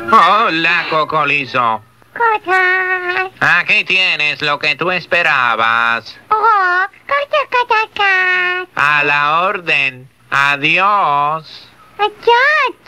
Hola, Cocolizo. Kotak. Aquí tienes lo que tú esperabas. Oh, kotak. A la orden. Adiós. Adiós.